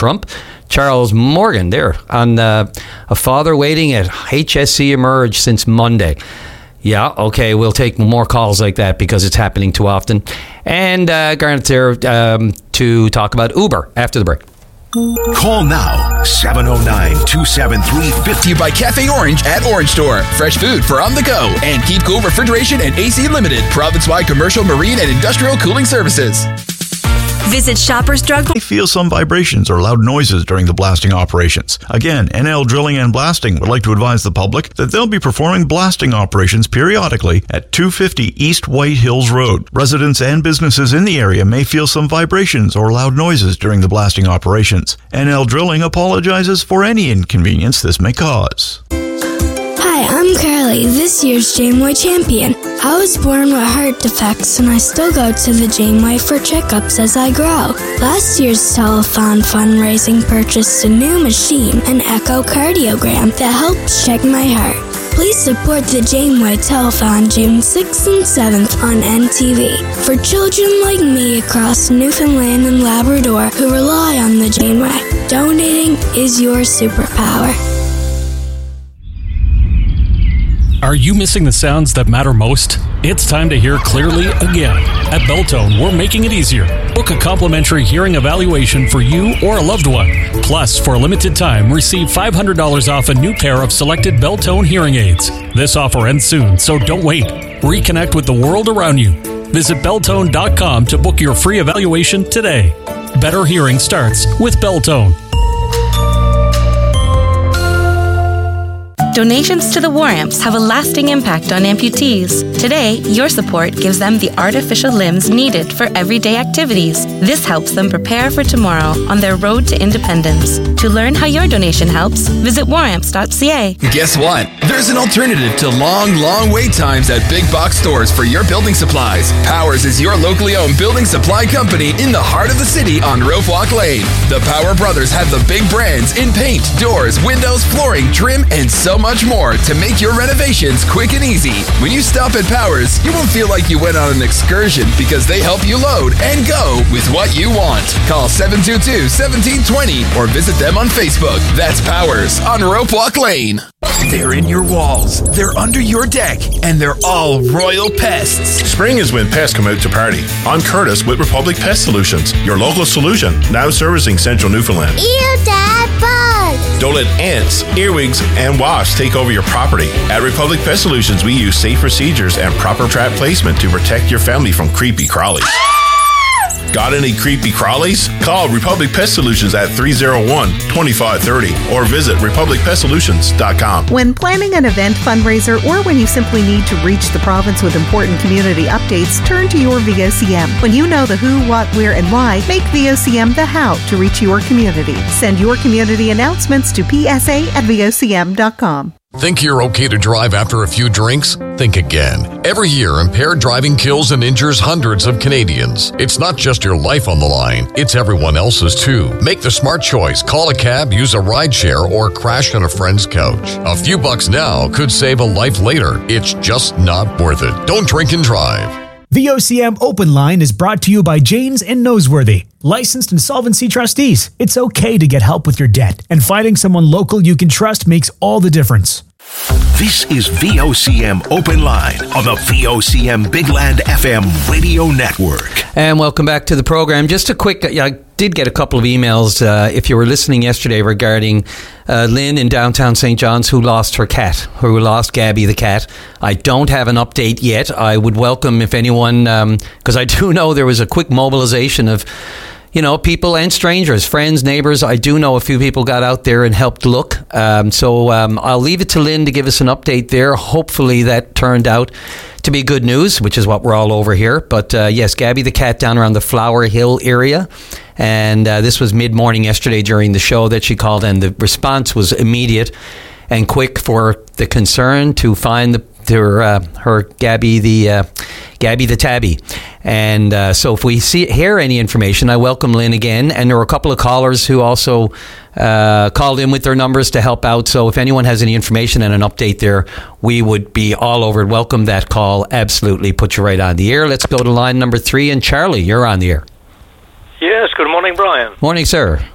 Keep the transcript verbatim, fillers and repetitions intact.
Trump. Charles Morgan there on uh, a father waiting at H S C Emerge since Monday. Yeah, okay, we'll take more calls like that because it's happening too often. And uh, Garnet there um, to talk about Uber after the break. Call now, seven oh nine, two seven three, five oh. By Cafe Orange at Orange Store. Fresh food for on the go. And Keep Cool Refrigeration and A C Limited. Province-wide commercial, marine, and industrial cooling services. Visit Shoppers Drug. They feel some vibrations or loud noises during the blasting operations. Again, N L Drilling and Blasting would like to advise the public that they'll be performing blasting operations periodically at two fifty East White Hills Road. Residents and businesses in the area may feel some vibrations or loud noises during the blasting operations. N L Drilling apologizes for any inconvenience this may cause. Hi, I'm Carly, this year's Janeway champion. I was born with heart defects and I still go to the Janeway for checkups as I grow. Last year's telethon fundraising purchased a new machine, an echocardiogram, that helps check my heart. Please support the Janeway Telethon June sixth and seventh on N T V. For children like me across Newfoundland and Labrador who rely on the Janeway, donating is your superpower. Are you missing the sounds that matter most? It's time to hear clearly again. At Beltone, we're making it easier. Book a complimentary hearing evaluation for you or a loved one. Plus, for a limited time, receive five hundred dollars off a new pair of selected Beltone hearing aids. This offer ends soon, so don't wait. Reconnect with the world around you. Visit Beltone dot com to book your free evaluation today. Better hearing starts with Beltone. Donations to the War Amps have a lasting impact on amputees. Today, your support gives them the artificial limbs needed for everyday activities. This helps them prepare for tomorrow on their road to independence. To learn how your donation helps, visit war amps dot c a. Guess what? There's an alternative to long, long wait times at big box stores for your building supplies. Powers is your locally owned building supply company in the heart of the city on Rope Walk Lane. The Power Brothers have the big brands in paint, doors, windows, flooring, trim, and so much more to make your renovations quick and easy. When you stop at Powers, you won't feel like you went on an excursion because they help you load and go with what you want. Call seven two two, one seven two zero or visit them on Facebook. That's Powers on Rope Walk Lane. They're in your walls, they're under your deck, and they're all royal pests. Spring is when pests come out to party. I'm Curtis with Republic Pest Solutions, your local solution, now servicing central Newfoundland. Ew, Dad, bug! Don't let ants, earwigs, and wasps take over your property. At Republic Pest Solutions, we use safe procedures and proper trap placement to protect your family from creepy crawlies. Got any creepy crawlies? Call Republic Pest Solutions at three oh one, two five three oh or visit republic pest solutions dot com. When planning an event fundraiser or when you simply need to reach the province with important community updates, turn to your V O C M. When you know the who, what, where, and why, make V O C M the how to reach your community. Send your community announcements to p s a at v o c m dot com. Think you're okay to drive after a few drinks? Think again. Every year, impaired driving kills and injures hundreds of Canadians. It's not just your life on the line, it's everyone else's too. Make the smart choice. Call a cab, use a rideshare, or crash on a friend's couch. A few bucks now could save a life later. It's just not worth it. Don't drink and drive. V O C M Open Line is brought to you by Janes and Noseworthy, licensed insolvency trustees. It's okay to get help with your debt, and finding someone local you can trust makes all the difference. This is V O C M Open Line on the V O C M Big Land F M radio network. And welcome back to the program. Just a quick, I did get a couple of emails, uh, if you were listening yesterday, regarding uh, Lynn in downtown Saint John's who lost her cat, who lost Gabby the cat. I don't have an update yet. I would welcome if anyone, because um, I do know there was a quick mobilization of, you know, people and strangers, friends, neighbors. I do know a few people got out there and helped look. Um, so um, I'll leave it to Lynn to give us an update there. Hopefully that turned out to be good news, which is what we're all over here. But uh, yes, Gabby the cat down around the Flower Hill area. And uh, this was mid-morning yesterday during the show that she called, and the response was immediate and quick for the concern to find the her, uh, her Gabby the uh, Gabby the tabby. And uh, so if we see hear any information, I welcome Lynn again. And there were a couple of callers who also uh, called in with their numbers to help out. So if anyone has any information and an update there, we would be all over it. Welcome that call. Absolutely. Put you right on the air. Let's go to line number three. And Charlie, you're on the air. Yes, good morning, Brian. Morning, sir.